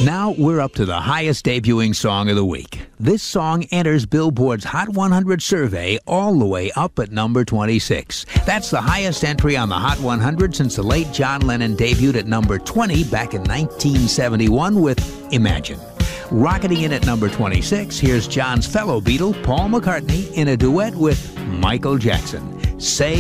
Now we're up to the highest debuting song of the week. This song enters Billboard's Hot 100 survey all the way up at number 26. That's the highest entry on the Hot 100 since the late John Lennon debuted at number 20 back in 1971 with Imagine. Rocketing in at number 26, here's John's fellow Beatle, Paul McCartney, in a duet with Michael Jackson. Say